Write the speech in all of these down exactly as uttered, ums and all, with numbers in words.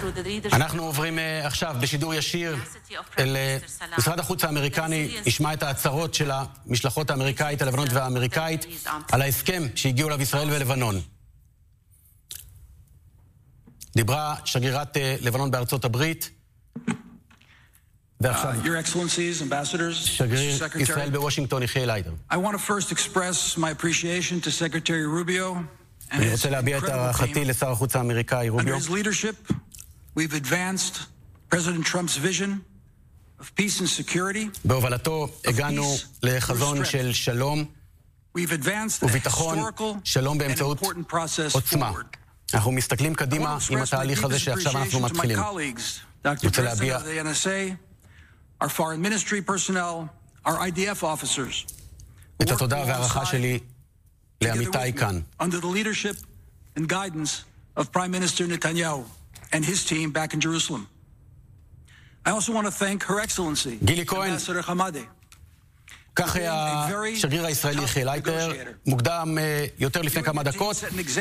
אנחנו עוברים עכשיו בשידור ישיר אל משרד החוץ האמריקני, נשמע את ההצהרות של המשלחות האמריקאית, הלבנונית והאמריקאית, על ההסכם שהגיעו אליו ישראל ולבנון. דיברה שגרירת לבנון בארצות הברית, ועכשיו שגריר ישראל בוושינגטון יחיאל היידר. אני רוצה להביע את הערכתי לשר החוץ האמריקאי רוביו. בהובלתו הגענו לחזון של שלום וביטחון, שלום באמצעות עוצמה. אנחנו מסתכלים קדימה עם התהליך הזה שעכשיו אנחנו מתחילים. אני רוצה להביע את התודה והערכה שלי לעמיתי כאן. Under the leadership and guidance of Prime Minister Netanyahu and his team back in Jerusalem. I also want to thank Her Excellency, Ambassador Hamadi. כך השגריר הישראלי יחיאל היידר, מוקדם יותר לפני כמה דקות,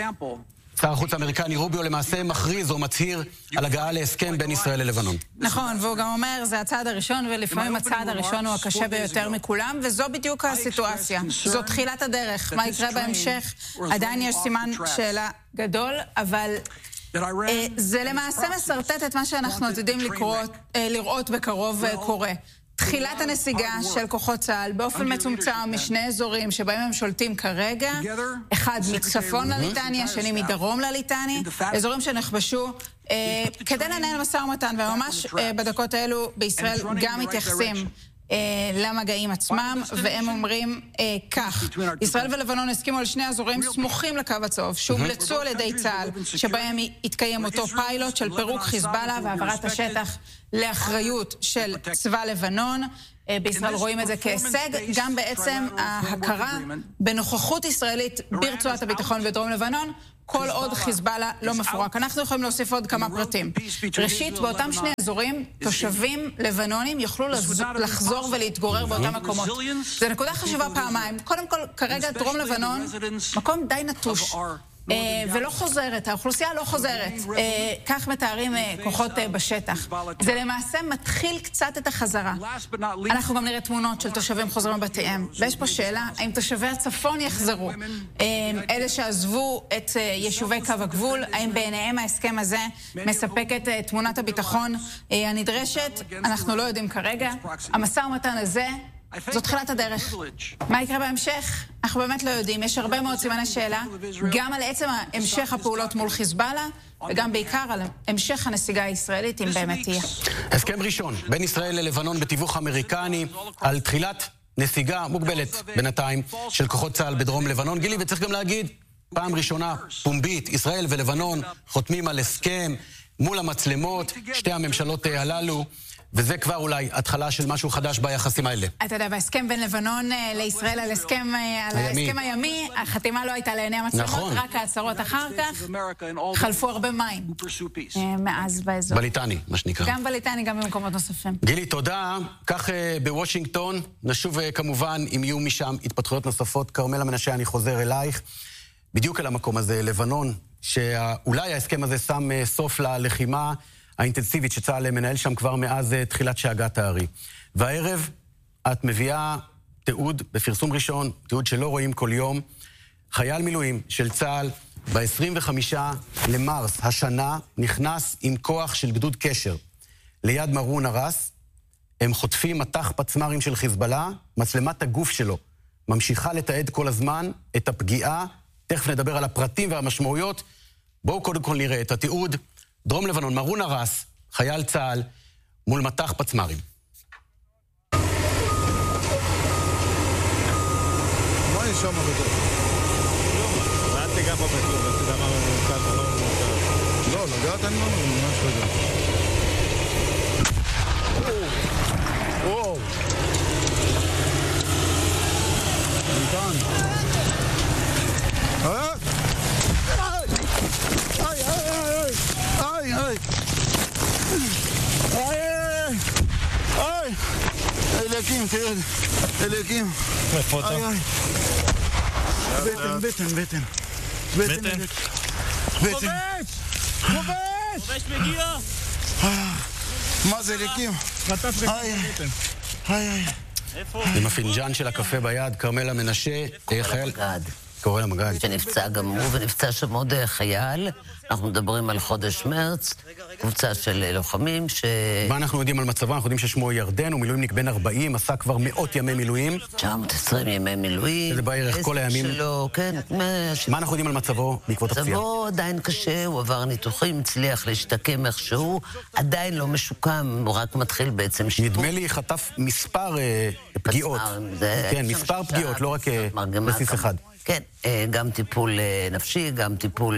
שר החוץ האמריקני רוביו למעשה מכריז או מצהיר על הגעה להסכם בין ישראל ללבנון. נכון, והוא גם אומר, זה הצעד הראשון, ולפעמים הצעד הראשון הוא הקשה ביותר מכולם, וזו בדיוק הסיטואציה. זו תחילת הדרך. מה יקרה בהמשך? עדיין יש סימן שאלה גדול, אבל זה למעשה מסרטט את מה שאנחנו עתידים לראות בקרוב קורה. תחילת הנסיגה של כוחות צה"ל באופן מצומצם משני אזורים שבהם הם שולטים כרגע, אחד מצפון לליטני, השני מדרום לליטני, אזורים שנכבשו כדי לנהל משא ומתן, וממש בדקות האלו בישראל גם מתייחסים למגעים עצמם, והם אומרים כך: ישראל ולבנון הסכימו על שני אזורים סמוכים לקו הצהוב שהומלצו על ידי צה"ל, שבהם יתקיים אותו פיילוט של פירוק חיזבאללה והעברת השטח לאחריות של צבא לבנון. בישראל רואים את זה כהישג, גם בעצם ההכרה בנוכחות ישראלית ברצועת הביטחון בדרום לבנון, כל עוד חיזבאללה לא מפורק. אנחנו יכולים להוסיף עוד כמה פרטים. ראשית, באותם שני אזורים, תושבים לבנונים יוכלו לחזור ולהתגורר באותם מקומות. זו נקודה חשובה פעמיים. קודם כל, כרגע דרום לבנון, מקום די נטוש. ולא חוזרת, האוכלוסייה לא חוזרת. כך מתארים כוחות בשטח. זה למעשה מתחיל קצת את החזרה. אנחנו גם נראה תמונות של תושבים חוזרים בבתיהם. ויש פה שאלה, האם תושבי הצפון יחזרו? אלה שעזבו את יישובי קו הגבול, האם בעיניהם ההסכם הזה מספק את תמונת הביטחון הנדרשת? אנחנו לא יודעים כרגע. המשא ומתן הזה זו תחילת הדרך. מה יקרה בהמשך? אנחנו באמת לא יודעים. יש הרבה מאוד סימני שאלה, גם על עצם המשך הפעולות מול חיזבאללה, וגם בעיקר על המשך הנסיגה הישראלית, אם באמת תהיה. הסכם ראשון בין ישראל ללבנון בתיווך אמריקני על תחילת נסיגה מוגבלת בינתיים של כוחות צה"ל בדרום לבנון. גילי, וצריך גם להגיד, פעם ראשונה פומבית, ישראל ולבנון חותמים על הסכם מול המצלמות, שתי הממשלות הללו, וזה כבר אולי התחלה של משהו חדש ביחסים האלה. אתה יודע, בהסכם בין לבנון לישראל על הסכם, על ההסכם הימי, החתימה לא הייתה לעיני המצלמות, נכון. רק ההצהרות אחר כך, חלפו הרבה מים מאז באזור. בליטני, מה שנקרא. גם בליטני, גם במקומות נוספים. גילי, תודה. כך בוושינגטון, נשוב כמובן, אם יהיו משם התפתחויות נוספות. כרמלה מנשה, אני חוזר אלייך. בדיוק אל המקום הזה, לבנון, שאולי ההסכם הזה שם סוף ללחימה האינטנסיבית שצה"ל מנהל שם כבר מאז תחילת שאגת הארי. והערב את מביאה תיעוד בפרסום ראשון, תיעוד שלא רואים כל יום, חייל מילואים של צה"ל ב-עשרים וחמישה למרס השנה נכנס עם כוח של גדוד קשר ליד מרון הרס. הם חוטפים מטח פצמ"רים של חיזבאללה, מצלמת הגוף שלו ממשיכה לתעד כל הזמן את הפגיעה. תכף נדבר על הפרטים והמשמעויות. בואו קודם כל נראה את התיעוד. דרום לבנון, מרון הרס, חייל צה"ל, מול מטח פצמ"רים. מה יש שם בטוח? אל תיגע פה בטוח, אתה יודע מה מורכב, מה לא מורכב. לא, נגעת אני לא ממש לא יודע. וואו! ניתן. אה? איי, איי, איי, איי, איי, איי, איי, אלוקים, תרד, אלוקים, איפה אתה? איי, איי, בטן, בטן, בטן, בטן, בטן, חובש! חובש! חובש מגיע! מה זה ליקים? חטף לך איי. בבטן. היי היי. עם הפינג'אן של הקפה ביד, כרמלה מנשה, חייל... קורא למגד. שנפצע גם הוא, ונפצע שם עוד חייל. אנחנו מדברים על חודש מרץ, קבוצה של לוחמים ש... מה אנחנו יודעים על מצבו? אנחנו יודעים ששמו ירדן, הוא מילואימניק בן ארבעים, עשה כבר מאות ימי מילואים. תשע מאות ועשרים ימי מילואים. זה בערך כל הימים. שלו, כן. מה אנחנו יודעים על מצבו בעקבות הפציעה? מצבו עדיין קשה, הוא עבר ניתוחים, הצליח להשתקם איכשהו, עדיין לא משוקם, הוא רק מתחיל בעצם שיפור. נדמה לי חטף מספר פגיעות. כן, מספר פגיעות, לא רק בסיס אחד. כן, גם טיפול נפשי, גם טיפול...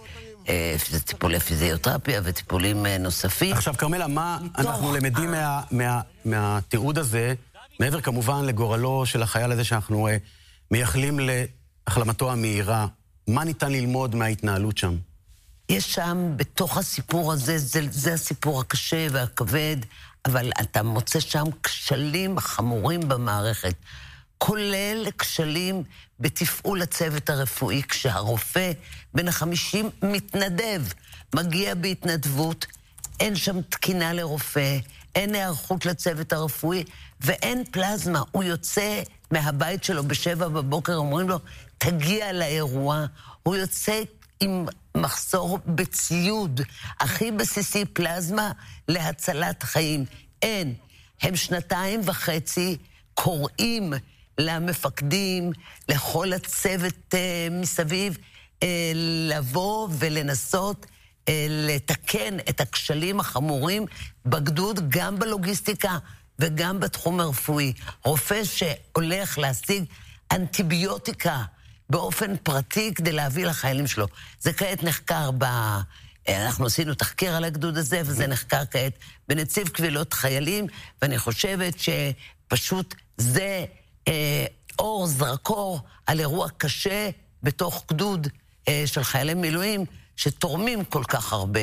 טיפולי פיזיותרפיה וטיפולים נוספים. עכשיו, כרמלה, מה אנחנו למדים מה, מה, מהתיעוד הזה, מעבר כמובן לגורלו של החייל הזה שאנחנו מייחלים להחלמתו המהירה, מה ניתן ללמוד מההתנהלות שם? יש שם, בתוך הסיפור הזה, זה, זה הסיפור הקשה והכבד, אבל אתה מוצא שם כשלים חמורים במערכת. כולל כשלים בתפעול הצוות הרפואי, כשהרופא בן החמישים מתנדב, מגיע בהתנדבות, אין שם תקינה לרופא, אין היערכות לצוות הרפואי, ואין פלזמה. הוא יוצא מהבית שלו בשבע בבוקר, אומרים לו, תגיע לאירוע. הוא יוצא עם מחסור בציוד, הכי בסיסי פלזמה להצלת חיים. אין. הם שנתיים וחצי קוראים למפקדים, לכל הצוות uh, מסביב, uh, לבוא ולנסות uh, לתקן את הכשלים החמורים בגדוד, גם בלוגיסטיקה וגם בתחום הרפואי. רופא שהולך להשיג אנטיביוטיקה באופן פרטי כדי להביא לחיילים שלו. זה כעת נחקר ב... אנחנו עשינו תחקיר על הגדוד הזה, וזה נחקר כעת בנציב קבילות חיילים, ואני חושבת שפשוט זה... אה, אור זרקור על אירוע קשה בתוך גדוד אה, של חיילי מילואים שתורמים כל כך הרבה.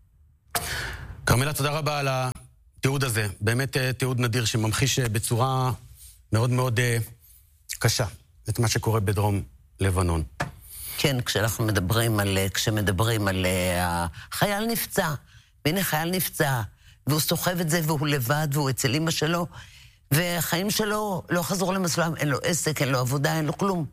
כרמלה, תודה רבה על התיעוד הזה. באמת אה, תיעוד נדיר שממחיש בצורה מאוד מאוד אה, קשה את מה שקורה בדרום לבנון. כן, כשאנחנו מדברים על, כשמדברים על אה, החייל נפצע, והנה חייל נפצע, והוא סוחב את זה והוא לבד והוא אצל אמא שלו, והחיים שלו לא חזרו למסלם, אין לו עסק, אין לו עבודה, אין לו כלום.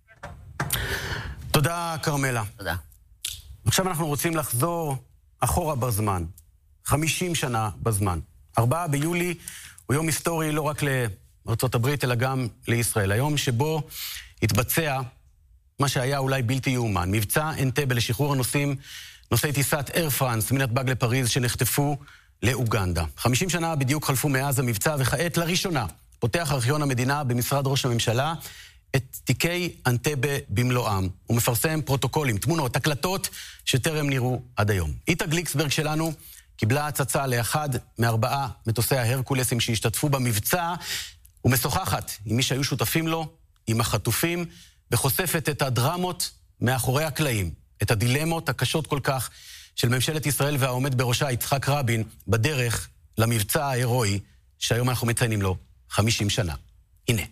תודה, כרמלה. תודה. עכשיו אנחנו רוצים לחזור אחורה בזמן, חמישים שנה בזמן. ארבעה ביולי הוא יום היסטורי לא רק לארצות הברית, אלא גם לישראל. היום שבו התבצע מה שהיה אולי בלתי יאומן. מבצע אנטבה לשחרור הנוסעים, נוסעי טיסת אייר פרנס מנתב"ג לפריז שנחטפו לאוגנדה. חמישים שנה בדיוק חלפו מאז המבצע, וכעת לראשונה פותח ארכיון המדינה במשרד ראש הממשלה את תיקי אנטבה במלואם. הוא מפרסם פרוטוקולים, תמונות, הקלטות שטרם נראו עד היום. איתה גליקסברג שלנו קיבלה הצצה לאחד מארבעה מטוסי ההרקולסים שהשתתפו במבצע, ומשוחחת עם מי שהיו שותפים לו, עם החטופים, וחושפת את הדרמות מאחורי הקלעים, את הדילמות הקשות כל כך של ממשלת ישראל והעומד בראשה יצחק רבין בדרך למבצע ההירואי שהיום אנחנו מציינים לו חמישים שנה. הנה.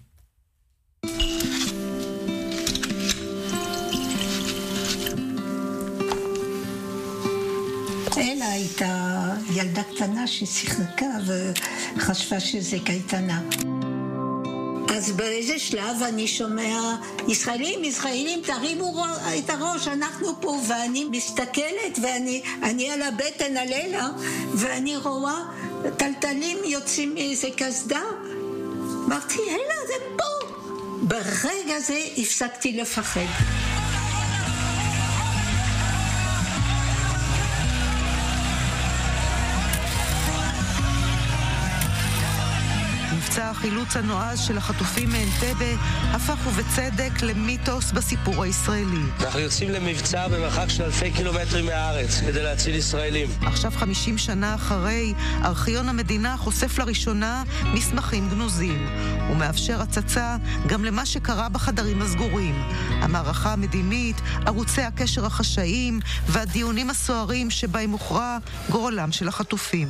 אלה הייתה ילדה קטנה ששיחקה וחשבה שזה קייטנה. אז באיזה שלב אני שומע, ישראלים, ישראלים, תרימו את הראש, אנחנו פה, ואני מסתכלת, ואני אני על הבטן הלילה, ואני רואה טלטלים יוצאים מאיזה כסדה. אמרתי, אלה, זה פה. ברגע הזה הפסקתי לפחד. מבצע החילוץ הנועז של החטופים מאנטבה הפך ובצדק למיתוס בסיפור הישראלי. אנחנו יוצאים למבצע במרחק של אלפי קילומטרים מהארץ כדי להציל ישראלים. עכשיו חמישים שנה אחרי, ארכיון המדינה חושף לראשונה מסמכים גנוזים. הוא מאפשר הצצה גם למה שקרה בחדרים הסגורים. המערכה המדינית, ערוצי הקשר החשאיים והדיונים הסוערים שבהם הוכרע גורלם של החטופים.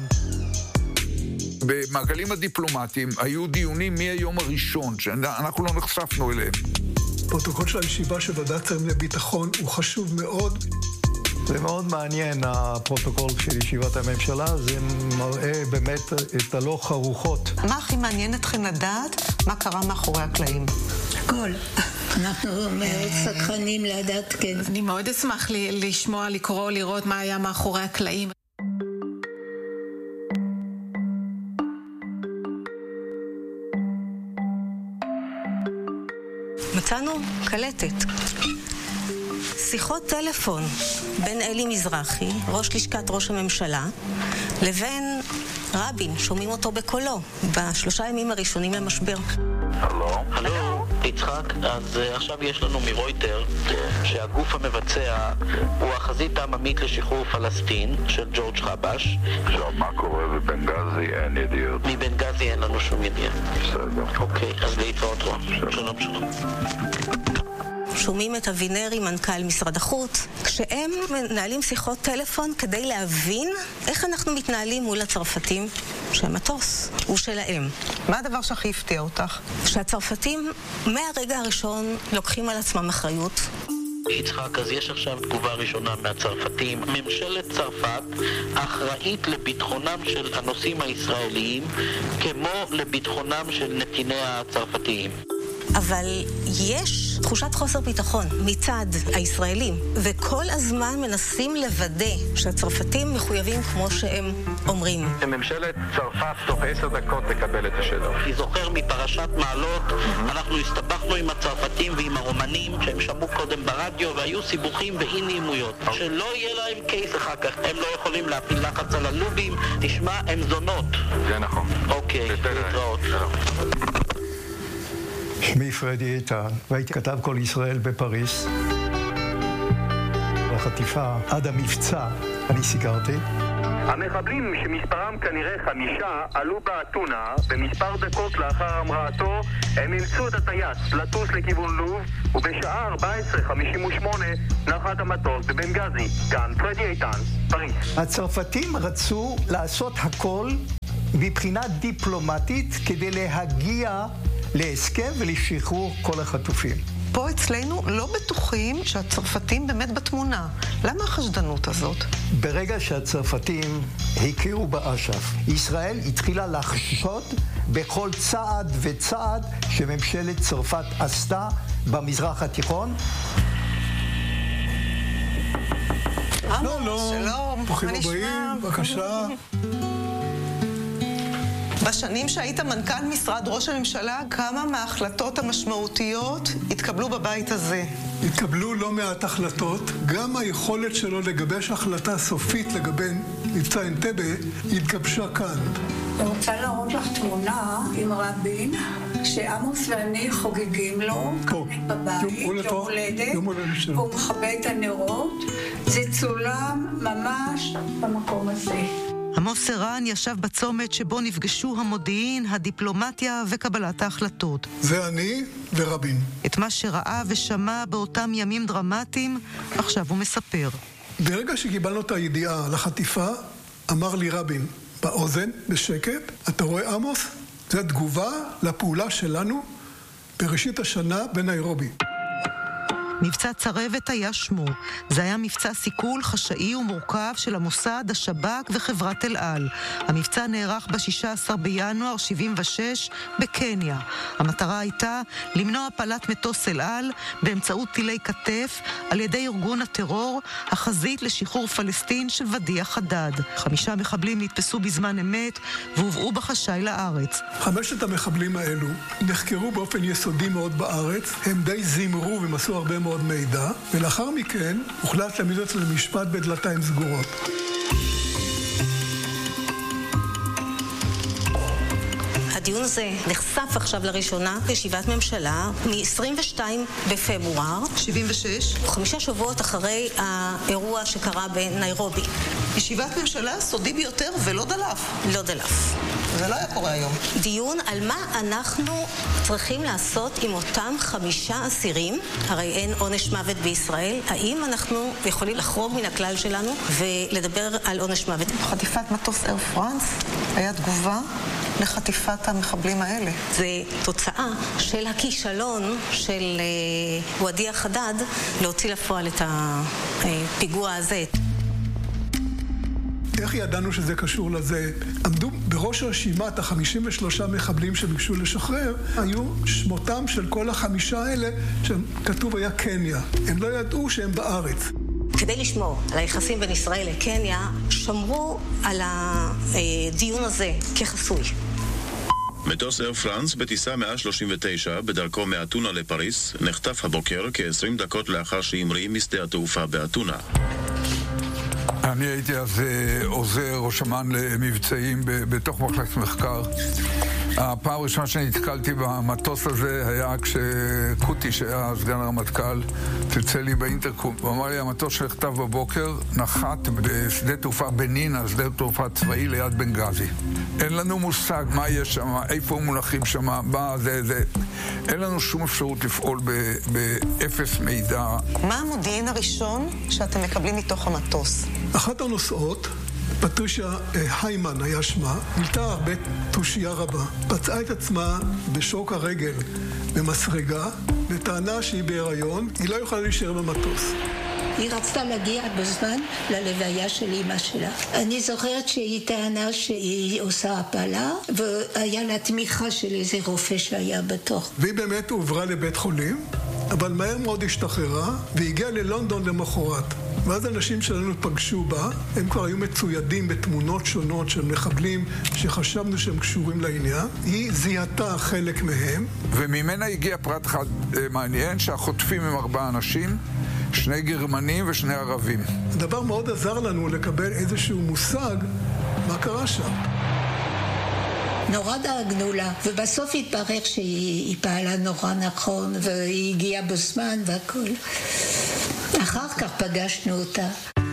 במעגלים הדיפלומטיים היו דיונים מהיום הראשון, שאנחנו לא נחשפנו אליהם. פרוטוקול של הישיבה של ועדת שרים לביטחון הוא חשוב מאוד. זה מאוד מעניין, הפרוטוקול של ישיבת הממשלה, זה מראה באמת את הלוך הרוחות. מה הכי מעניין אתכם לדעת? מה קרה מאחורי הקלעים? הכל. אנחנו מאוד סקרנים לדעת, כן. אני מאוד אשמח לשמוע, לקרוא, לראות מה היה מאחורי הקלעים. מצאנו קלטת. שיחות טלפון בין אלי מזרחי, ראש לשכת ראש הממשלה, לבין רבין, שומעים אותו בקולו, בשלושה ימים הראשונים למשבר. הלו? הלו, יצחק, אז uh, עכשיו יש לנו מרויטר שהגוף המבצע הוא החזית העממית לשחרור פלסטין של ג'ורג' חבש. עכשיו, מה קורה בבנגזי? אין ידיעות. מבנגזי אין לנו שום ידיעה. בסדר. אוקיי, אז להתראות לו. שלום, שלום. שומעים את אבינרי, מנכ"ל משרד החוץ, כשהם מנהלים שיחות טלפון כדי להבין איך אנחנו מתנהלים מול הצרפתים, שהמטוס הוא שלהם. מה הדבר שהכי הפתיע אותך? שהצרפתים מהרגע הראשון לוקחים על עצמם אחריות. יצחק, אז יש עכשיו תגובה ראשונה מהצרפתים. ממשלת צרפת אחראית לביטחונם של הנוסעים הישראליים כמו לביטחונם של נתיני הצרפתיים. אבל יש תחושת חוסר ביטחון מצד הישראלים, וכל הזמן מנסים לוודא שהצרפתים מחויבים כמו שהם אומרים. ממשלת צרפת תוך עשר דקות תקבל את השאלות. אני זוכר מפרשת מעלות, אנחנו הסתבכנו עם הצרפתים ועם הרומנים שהם שמעו קודם ברדיו והיו סיבוכים ואי נעימויות. שלא יהיה להם קייס אחר כך, הם לא יכולים להפיל לחץ על הלובים, תשמע, הם זונות. זה נכון. אוקיי, להתראות. שמי פרדי איתן, והייתי כתב כל ישראל בפריס. בחטיפה עד המבצע אני סיקרתי. המחבלים שמספרם כנראה חמישה עלו באתונה, במספר דקות לאחר המראתו הם אילצו את הטייס לטוס לכיוון לוב, ובשעה ארבע עשרה חמישים ושמונה נחת המטוס בבנגזי. כאן פרדי איתן, פריס. הצרפתים רצו לעשות הכל מבחינה דיפלומטית כדי להגיע להסכם ולשחרור כל החטופים. פה אצלנו לא בטוחים שהצרפתים באמת בתמונה. למה החשדנות הזאת? ברגע שהצרפתים הכירו באש"ף, ישראל התחילה לחשוד בכל צעד וצעד שממשלת צרפת עשתה במזרח התיכון. לא, לא. שלום. ברוכים הבאים, בבקשה. בשנים שהיית מנכ"ל משרד ראש הממשלה, כמה מההחלטות המשמעותיות התקבלו בבית הזה? התקבלו לא מעט החלטות. גם היכולת שלו לגבש החלטה סופית לגבי מבצע אנטבה התגבשה כאן. אני רוצה להראות לך תמונה עם רבין, שעמוס ואני חוגגים לו, כאן בבית, יום הולדת, והוא מכבה את הנרות. זה צולם ממש במקום הזה. עמוס ערן ישב בצומת שבו נפגשו המודיעין, הדיפלומטיה וקבלת ההחלטות. זה אני ורבין. את מה שראה ושמע באותם ימים דרמטיים, עכשיו הוא מספר. ברגע שקיבלנו את הידיעה על החטיפה, אמר לי רבין באוזן, בשקט, אתה רואה עמוס? זו התגובה לפעולה שלנו בראשית השנה בניירובי. מבצע צרבת היה שמו. זה היה מבצע סיכול חשאי ומורכב של המוסד, השב"כ וחברת אל על. המבצע נערך ב-שישה עשר בינואר שבעים ושש בקניה. המטרה הייתה למנוע הפלת מטוס אל על באמצעות טילי כתף על ידי ארגון הטרור החזית לשחרור פלסטין של ודיע חדד. חמישה מחבלים נתפסו בזמן אמת והובאו בחשאי לארץ. חמשת המחבלים האלו נחקרו באופן יסודי מאוד בארץ. הם די זימרו ומסו הרבה מאוד מאוד מידע, ולאחר מכן הוחלט להעמיד אותם למשפט בדלתיים סגורות. הדיון הזה נחשף עכשיו לראשונה בישיבת ממשלה מ-עשרים ושניים בפברואר שבעים ושש, חמישה שבועות אחרי האירוע שקרה בניירובי. ישיבת ממשלה סודי ביותר ולא דלף. לא דלף. זה לא היה קורה היום. דיון על מה אנחנו צריכים לעשות עם אותם חמישה אסירים, הרי אין עונש מוות בישראל, האם אנחנו יכולים לחרוג מן הכלל שלנו ולדבר על עונש מוות? חטיפת מטוס אייר פרנס היה תגובה לחטיפת המחבלים האלה? זה תוצאה של הכישלון של וואדי חדד להוציא לפועל את הפיגוע הזה. איך ידענו שזה קשור לזה? עמדו בראש רשימת ה-חמישים ושלושה מחבלים שביקשו לשחרר, היו שמותם של כל החמישה האלה שכתוב היה קניה. הם לא ידעו שהם בארץ. כדי לשמור על היחסים בין ישראל לקניה, שמרו על הדיון הזה כחסוי. מטוס אייר פרנס בטיסה מאה שלושים ותשע בדרכו מאתונה לפריס נחטף הבוקר כ-עשרים דקות לאחר שהמריא משדה התעופה באתונה. אני הייתי אז עוזר ראש אמ"ן למבצעים בתוך מחלקת מחקר. הפעם הראשונה שנתקלתי במטוס הזה היה כשקוטי, שהיה סגן הרמטכ"ל, צלצל לי באינטרקום ואמר לי, המטוס שנחטף בבוקר נחת בשדה תעופה בנינה, שדה תעופה צבאי ליד בנגזי. אין לנו מושג מה יש שם, איפה מונחים שם, מה זה, זה. אין לנו שום אפשרות לפעול באפס מידע. מה המודיעין הראשון שאתם מקבלים מתוך המטוס? אחת הנוסעות, פטרישיה היימן היה שמה, נלתה הרבה תושייה רבה. פצעה את עצמה בשוק הרגל במסרגה, וטענה שהיא בהיריון, היא לא יכולה להישאר במטוס. היא רצתה להגיע בזמן ללוויה של אמא שלה. אני זוכרת שהיא טענה שהיא עושה הפלה, והיה לה תמיכה של איזה רופא שהיה בתוך. והיא באמת הועברה לבית חולים, אבל מהר מאוד השתחררה, והגיעה ללונדון למחרת. ואז אנשים שלנו פגשו בה, הם כבר היו מצוידים בתמונות שונות של מחבלים שחשבנו שהם קשורים לעניין. היא זיהתה חלק מהם. וממנה הגיע פרט אחד מעניין, שהחוטפים הם ארבעה אנשים, שני גרמנים ושני ערבים. הדבר מאוד עזר לנו לקבל איזשהו מושג מה קרה שם. נורא דאגנו לה, ובסוף התברר שהיא פעלה נורא נכון, והיא הגיעה בזמן והכל. אחר כך פגשנו אותה.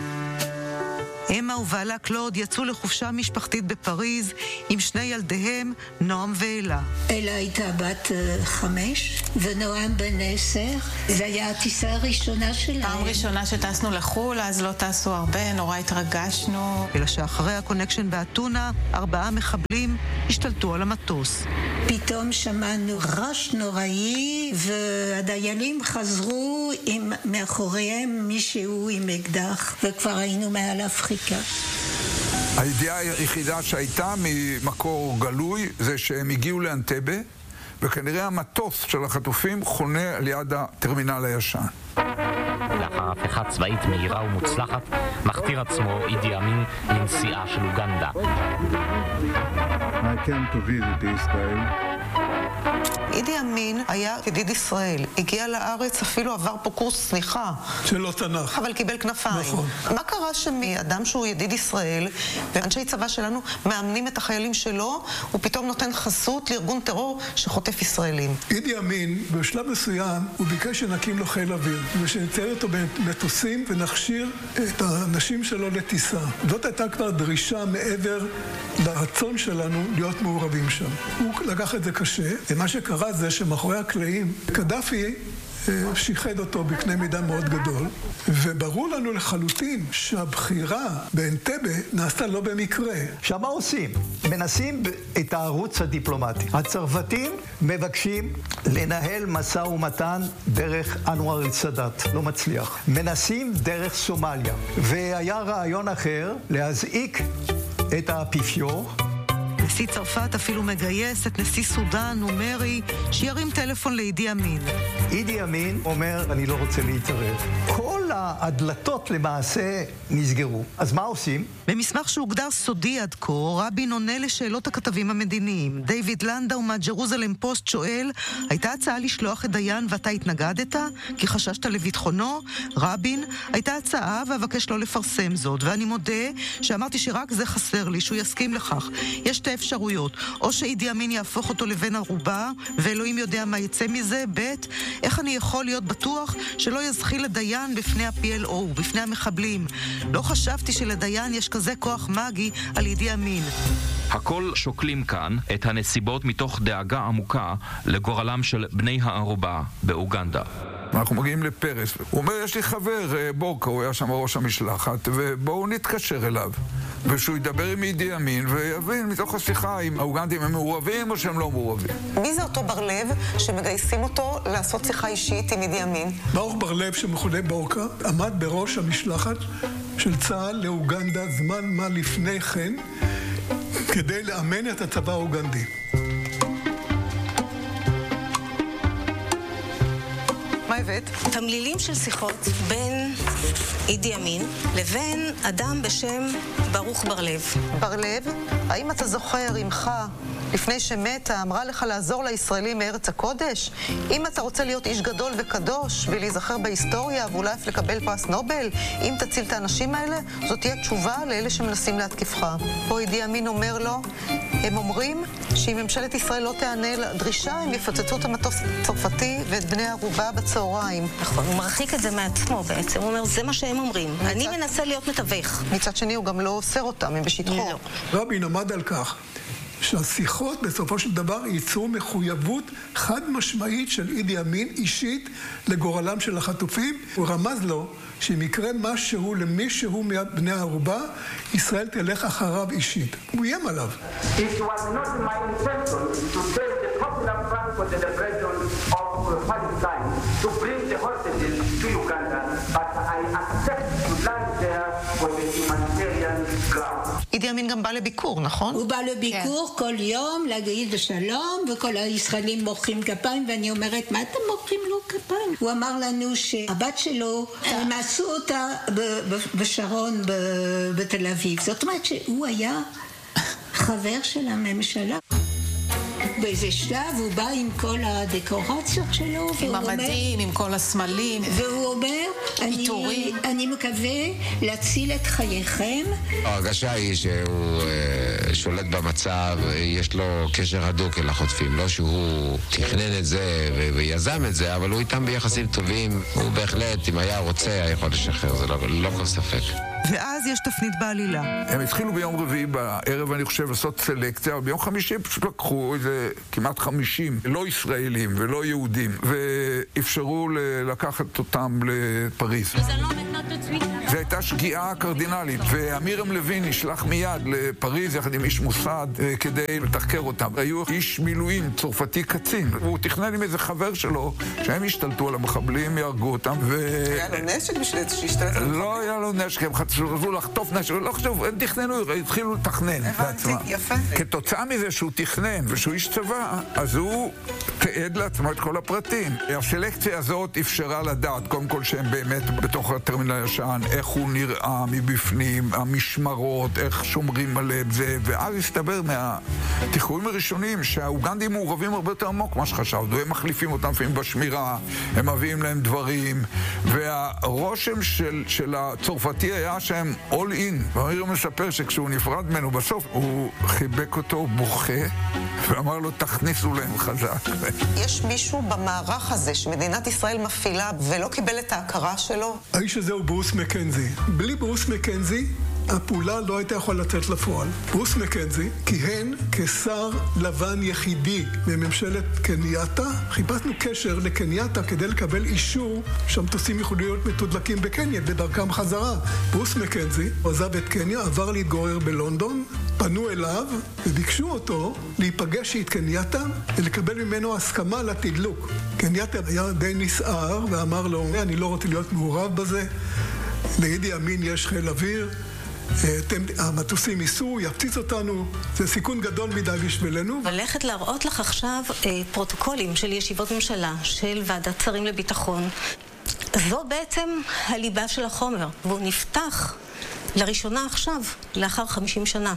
אמה ובעלה קלוד יצאו לחופשה משפחתית בפריז עם שני ילדיהם, נועם ואלה. אלה הייתה בת uh, חמש, ונועם בן עשר. זו הייתה הטיסה הראשונה שלהם. פעם ראשונה שטסנו לחול, אז לא טסו הרבה, נורא התרגשנו. אלא שאחרי הקונקשן באתונה, ארבעה מחבלים השתלטו על המטוס. פתאום שמענו רעש נוראי, והדיילים חזרו עם מאחוריהם מישהו עם אקדח, וכבר היינו מעל אפריקה. הידיעה היחידה שהייתה ממקור גלוי זה שהם הגיעו לאנטבה, וכנראה המטוס של החטופים חונה ליד הטרמינל הישן. לאחר הפיכה צבאית מהירה ומוצלחת, מכתיר עצמו אידי אמין לנשיאה של אוגנדה. I came to visit Israel. אידי אמין היה ידיד ישראל, הגיע לארץ, אפילו עבר פה קורס צניחה. שלא תנ"ך. אבל קיבל כנפיים. נכון. מה קרה שמאדם שהוא ידיד ישראל, ואנשי צבא שלנו מאמנים את החיילים שלו, הוא פתאום נותן חסות לארגון טרור שחוטף ישראלים? אידי אמין, בשלב מסוים, הוא ביקש שנקים לו חיל אוויר, ושנצייר אותו במטוסים ונכשיר את האנשים שלו לטיסה. זאת הייתה כבר דרישה מעבר לרצון שלנו להיות מעורבים שם. הוא לקח את זה קשה, ומה שקרה זה שמאחורי הקלעים, קדאפי שיחד אותו בקנה מידה מאוד גדול, וברור לנו לחלוטין שהבחירה באנטבה נעשתה לא במקרה. עכשיו מה עושים? מנסים את הערוץ הדיפלומטי. הצרפתים מבקשים לנהל משא ומתן דרך אנואר אל-סאדאת, לא מצליח. מנסים דרך סומליה, והיה רעיון אחר להזעיק את האפיפיור. נשיא צרפת אפילו מגייס את נשיא סודן ומרי שירים טלפון לאידי אמין. אידי אמין אומר, אני לא רוצה להתערב. כל הדלתות למעשה נסגרו. אז מה עושים? במסמך שהוגדר סודי עד כה, רבין עונה לשאלות הכתבים המדיניים. דיוויד לנדאו מהג'רוזלם פוסט שואל, הייתה הצעה לשלוח את דיין ואתה התנגדת? כי חששת לביטחונו? רבין, הייתה הצעה ואבקש לא לפרסם זאת, ואני מודה שאמרתי שרק זה חסר לי, שהוא יסכים לכך. יש שתי אפשרויות, או שאידי אמין יהפוך אותו לבן ערובה, ואלוהים יודע מה יצא מזה, ב' איך אני יכול להיות בטוח שלא יזחיל לדיין בפני ה-פי אל או, בפני המחבלים. לא חשבתי שלדיין יש כזה כוח מגי על אידי אמין. הכל שוקלים כאן את הנסיבות מתוך דאגה עמוקה לגורלם של בני הערובה באוגנדה. אנחנו מגיעים לפרס, הוא אומר, יש לי חבר, בורקה, הוא היה שם ראש המשלחת, ובואו נתקשר אליו. ושהוא ידבר עם אידי אמין ויבין מתוך השיחה אם האוגנדים הם מעורבים או שהם לא מעורבים. מי זה אותו בר לב שמגייסים אותו לעשות שיחה אישית עם אידי אמין? ברוך בר לב, שמכונה בורקה, עמד בראש המשלחת של צה"ל לאוגנדה זמן מה לפני כן כדי לאמן את הצבא האוגנדי. מה הבאת? תמלילים של שיחות בין אידי אמין לבין אדם בשם ברוך בר לב. בר לב, האם אתה זוכר אמך לפני שמתה אמרה לך לעזור לישראלים מארץ הקודש? אם אתה רוצה להיות איש גדול וקדוש ולהיזכר בהיסטוריה ואולי אף לקבל פרס נובל, אם תציל את האנשים האלה, זאת תהיה תשובה לאלה שמנסים להתקפך. פה אידי אמין אומר לו, הם אומרים שאם ממשלת ישראל לא תענה לדרישה, הם יפוצצו את המטוס הצרפתי ואת בני הערובה בצהריים. נכון, הוא מרחיק את זה מעצמו בעצם. הוא אומר, זה מה שהם אומרים. מצד... אני מנסה להיות מתווך. מצד שני, הוא גם לא אוסר אותם, הם בשטחו. לא. רבין עמד על כך שהשיחות בסופו של דבר ייצרו מחויבות חד משמעית של אידי אמין אישית לגורלם של החטופים. הוא רמז לו שאם יקרה משהו למישהו מבני הערובה, ישראל תלך אחריו אישית. הוא איים עליו. It was not my intention to tell the Popular Front for the Liberation of Palestine to bring the hostages to Uganda, but I accept to land there for the humanitarian ground. אידי אמין גם בא לביקור, נכון? הוא בא לביקור כל יום להגיד שלום, וכל הישראלים מוחאים כפיים, ואני אומרת, מה אתם מוחאים לו כפיים? הוא אמר לנו שהבת שלו, הם עשו אותה בשרון בתל אביב. זאת אומרת שהוא היה חבר של הממשלה. באיזה שלב הוא בא עם כל הדקורציות שלו, עם המדים, עם כל הסמלים, והוא אומר, אני, אני מקווה להציל את חייכם. ההרגשה היא שהוא uh, שולט במצב, יש לו קשר הדוק אל החוטפים, לא שהוא תכנן את זה ו- ויזם את זה, אבל הוא איתם ביחסים טובים, הוא בהחלט, אם היה רוצה, היה יכול לשחרר, זה לא, לא כל ספק. ואז יש תפנית בעלילה. הם התחילו ביום רביעי בערב, אני חושב, לעשות סלקציה, אבל ביום חמישי פשוט לקחו איזה כמעט חמישים, לא ישראלים ולא יהודים, ואפשרו לקחת אותם לפריז. זו הייתה שגיאה קרדינלית, ואמירם לוין נשלח מיד לפריז יחד עם איש מוסד כדי לתחקר אותם. היו איש מילואים צרפתי קצין, והוא תכנן עם איזה חבר שלו שהם השתלטו על המחבלים, יהרגו אותם, ו... היה לו נשק בשביל שהשתלט? לא היה לו נשק, הם חצו לחטוף נשק, לא חשוב, הם תכננו, התחילו לתכנן בעצמם. יפה. כתוצאה מזה שהוא תכנן ושהוא איש צבא, אז הוא תעד לעצמו את כל הפרטים. הסלקציה הזאת אפשרה לדעת, קודם כל שהם באמת בתוך הטרמינל הישן, איך הוא נראה מבפנים, המשמרות, איך שומרים עליהם זה, ואז הסתבר מהתיחויים הראשונים שהאוגנדים מעורבים הרבה יותר עמוק מה שחשבנו, הם מחליפים אותם לפעמים בשמירה, הם מביאים להם דברים, והרושם של, של הצרפתי היה שהם all in, ואמירם מספר שכשהוא נפרד ממנו בסוף, הוא חיבק אותו בוכה, ואמר לו תכניסו להם חזק. יש מישהו במערך הזה שמדינת ישראל מפעילה ולא קיבל את ההכרה שלו? האיש הזה הוא ברוס מקנזי. בלי ברוס מקנזי הפעולה לא הייתה יכולה לצאת לפועל. ברוס מקנזי כיהן כשר לבן יחידי בממשלת קנייתה. חיפשנו קשר לקנייתה כדי לקבל אישור שהמטוסים יכולים להיות מתודלקים בקניה בדרכם חזרה. ברוס מקנזי עזב את קניה, עבר להתגורר בלונדון, פנו אליו וביקשו אותו להיפגש את קנייתה ולקבל ממנו הסכמה לתדלוק. קנייתה היה די נסער ואמר לו, אני לא רוצה להיות מעורב בזה, לאידי אמין יש חיל אוויר, אתם, המטוסים ייסעו, יפציץ אותנו, זה סיכון גדול מדי בשבילנו. הולכת להראות לך עכשיו אה, פרוטוקולים של ישיבות ממשלה, של ועדת שרים לביטחון. זו בעצם הליבה של החומר, והוא נפתח לראשונה עכשיו, לאחר חמישים שנה.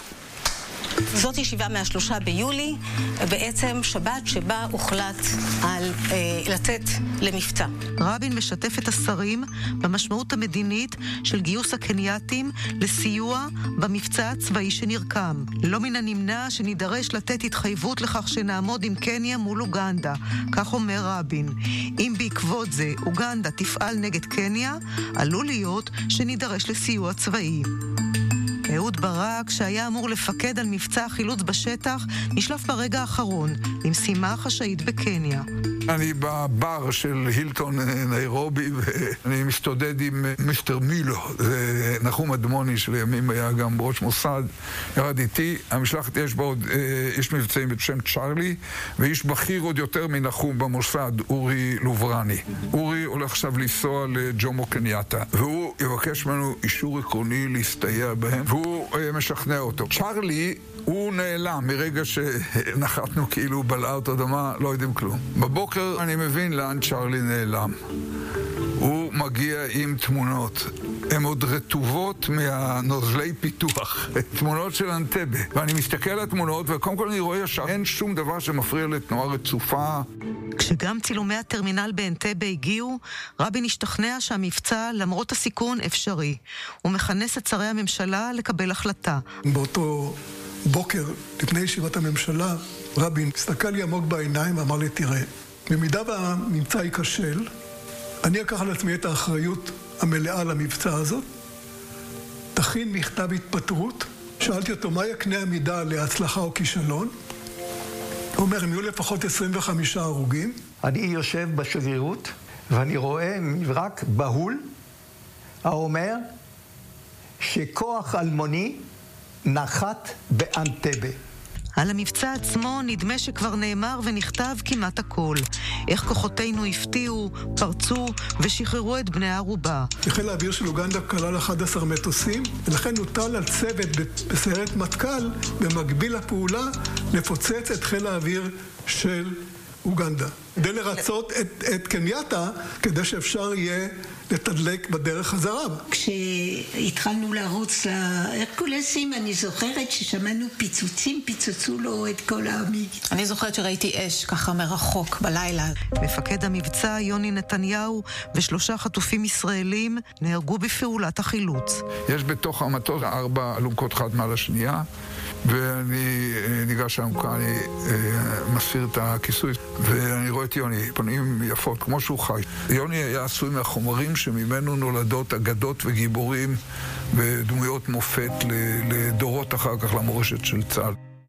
זאת ישיבה מהשלושה ביולי, בעצם שבת שבה הוחלט על אה, לצאת למבצע. רבין משתף את השרים במשמעות המדינית של גיוס הקנייתים לסיוע במבצע הצבאי שנרקם. לא מן הנמנע שנידרש לתת התחייבות לכך שנעמוד עם קניה מול אוגנדה, כך אומר רבין. אם בעקבות זה אוגנדה תפעל נגד קניה, עלול להיות שנידרש לסיוע צבאי. אהוד ברק, שהיה אמור לפקד על מבצע החילוץ בשטח, נשלף ברגע האחרון למשימה חשאית בקניה. אני בבר של הילטון ניירובי, ואני מסתודד עם מיסטר מילו, זה נחום אדמוני שלימים היה גם ראש מוסד, ירד איתי. המשלחת יש בה עוד איש מבצעים בשם צ'רלי, ואיש בכיר עוד יותר מנחום במוסד, אורי לוברני. אורי הולך עכשיו לנסוע לג'ומו קנייתה, והוא יבקש ממנו אישור עקרוני להסתייע בהם, והוא משכנע אותו. צ'רלי הוא נעלם מרגע שנחתנו כאילו בלעת אדמה, לא יודעים כלום. בבוקר אני מבין לאן צ'רלי נעלם. הוא מגיע עם תמונות. הן עוד רטובות מהנוזלי פיתוח. תמונות של אנטבה. ואני מסתכל על התמונות, וקודם כל אני רואה ישר, אין שום דבר שמפריע לתנועה רצופה. כשגם צילומי הטרמינל באנטבה הגיעו, רבין השתכנע שהמבצע, למרות הסיכון, אפשרי. הוא מכנס את שרי הממשלה לקבל החלטה. באותו בוקר, לפני ישיבת הממשלה, רבין הסתכל לי עמוק בעיניים ואמר לי, תראה, במידה והממצא ייכשל, אני אקח על עצמי את האחריות המלאה למבצע הזאת, תכין מכתב התפטרות, שאלתי אותו מה יקנה המידה להצלחה או כישלון, הוא אומר, הם יהיו לפחות עשרים וחמישה הרוגים. אני יושב בשגרירות ואני רואה מברק בהול האומר שכוח אלמוני נחת באנטבה. על המבצע עצמו נדמה שכבר נאמר ונכתב כמעט הכל. איך כוחותינו הפתיעו, פרצו ושחררו את בני הערובה. חיל האוויר של אוגנדה כלל אחד עשר מטוסים, ולכן הוטל על צוות בסיירת מטכ"ל במקביל לפעולה לפוצץ את חיל האוויר של אוגנדה. כדי לרצות את, את קנייתה, כדי שאפשר יהיה לתדלק בדרך חזרה. כשהתחלנו לרוץ להרקולסים, אני זוכרת ששמענו פיצוצים, פיצצו לו את כל העמיד. אני זוכרת שראיתי אש ככה מרחוק בלילה. מפקד המבצע יוני נתניהו ושלושה חטופים ישראלים נהרגו בפעולת החילוץ. יש בתוך המטוס ארבע אלונקות אחת מעל השנייה, ואני ניגש לעמוקה, אני מסיר את הכיסוי, ואני רואה את יוני, פנים יפות, כמו שהוא חי. יוני היה עשוי מהחומרים שממנו נולדות אגדות וגיבורים ודמויות מופת לדורות אחר כך למורשת של צה"ל.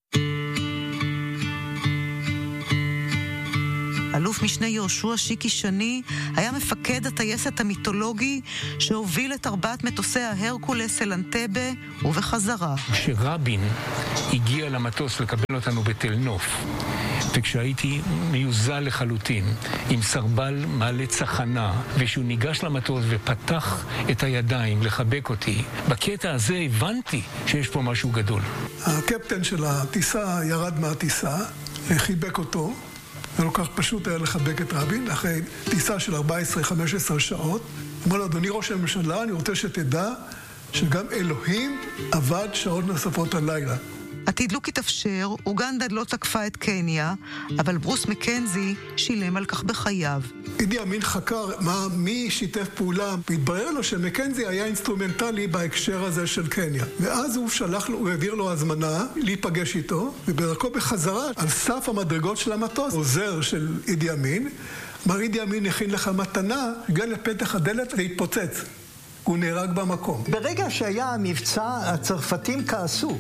אלוף משנה יהושע שיקי שני היה מפקד הטייסת המיתולוגי שהוביל את ארבעת מטוסי ההרקולס אל אנטבה ובחזרה. כשרבין הגיע למטוס לקבל אותנו בתל נוף, וכשהייתי מיוזל לחלוטין עם סרבל מעלה צחנה, ושהוא ניגש למטוס ופתח את הידיים לחבק אותי, בקטע הזה הבנתי שיש פה משהו גדול. הקפטן של הטיסה ירד מהטיסה, חיבק אותו, ולא כך פשוט היה לחבק את רבין, אחרי טיסה של ארבע עשרה חמש עשרה שעות. אמר לו, אדוני ראש הממשלה, אני רוצה שתדע שגם אלוהים עבד שעות נוספות הלילה. התדלוק התאפשר, אוגנדה לא תקפה את קניה, אבל ברוס מקנזי שילם על כך בחייו. אידי אמין חקר מה, מי שיתף פעולה, והתברר לו שמקנזי היה אינסטרומנטלי בהקשר הזה של קניה. ואז הוא שלח לו, הוא העביר לו הזמנה להיפגש איתו, ובדרכו בחזרה, על סף המדרגות של המטוס, עוזר של אידי אמין, אמר אידי אמין הכין לך מתנה, הגיע לפתח הדלת להתפוצץ. הוא נהרג במקום. ברגע שהיה המבצע, הצרפתים כעסו.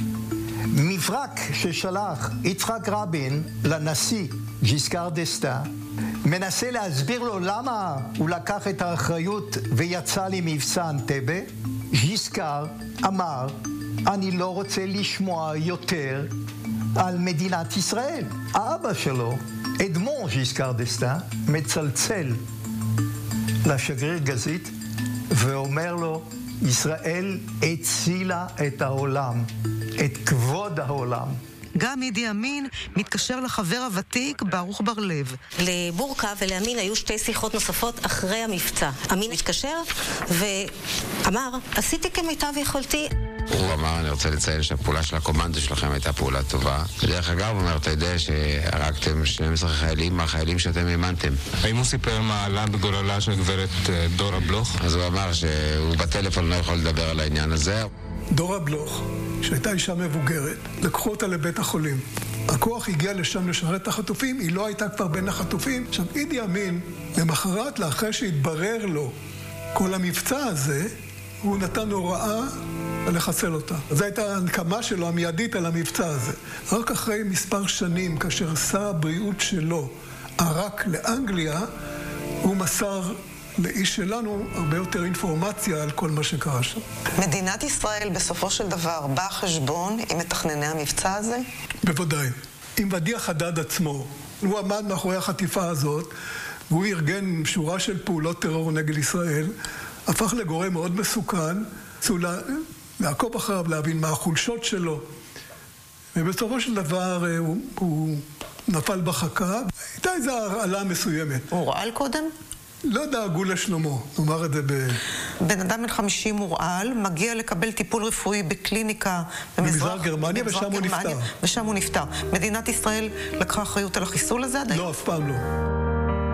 מברק ששלח יצחק רבין לנשיא ז'יסקאר ד'אסטן מנסה להסביר לו למה הוא לקח את האחריות ויצא למבצע אנטבה. ז'יסקאר אמר, אני לא רוצה לשמוע יותר על מדינת ישראל. האבא שלו, אדמון ז'יסקאר ד'אסטן, מצלצל לשגריר גזית ואומר לו, ישראל הצילה את העולם, את כבוד העולם. גם אידי אמין מתקשר לחבר הוותיק ברוך בר לב. לבורקה ולאמין היו שתי שיחות נוספות אחרי המבצע. אמין התקשר ואמר, עשיתי כמיטב יכולתי. הוא אמר, אני רוצה לציין שהפעולה של הקומנדו שלכם הייתה פעולה טובה. בדרך אגב, הוא אומר, אתה יודע שהרגתם שנים עשר חיילים מהחיילים שאתם אימנתם. האם הוא סיפר מה עלה בגוללה של גברת דורה בלוך? אז הוא אמר שהוא בטלפון לא יכול לדבר על העניין הזה. דורה בלוך, שהייתה אישה מבוגרת, לקחו אותה לבית החולים. הכוח הגיע לשם לשרת את החטופים, היא לא הייתה כבר בין החטופים. עכשיו, אידי אמין, למחרת לאחרי שהתברר לו כל המבצע הזה, הוא נתן הוראה לחסל אותה. זו הייתה הנקמה שלו המיידית על המבצע הזה. רק אחרי מספר שנים, כאשר שר הבריאות שלו ערק לאנגליה, הוא מסר לאיש שלנו הרבה יותר אינפורמציה על כל מה שקרה שם. מדינת ישראל בסופו של דבר באה חשבון עם מתכנני המבצע הזה? בוודאי. עם ודיע חדד עצמו. הוא עמד מאחורי החטיפה הזאת, והוא ארגן שורה של פעולות טרור נגד ישראל, הפך לגורם מאוד מסוכן, צאו לעקוב אחריו, להבין מה החולשות שלו. ובסופו של דבר הוא, הוא נפל בחכה. הייתה איזו הרעלה מסוימת. הוא רעל קודם? לא דאגו לשלומו, נאמר את זה ב... בן אדם בן חמישים מורעל, מגיע לקבל טיפול רפואי בקליניקה במזרח גרמניה, ושם הוא נפטר. ושם הוא נפטר. מדינת ישראל לקחה אחריות על החיסול הזה עדיין? לא, אף פעם לא.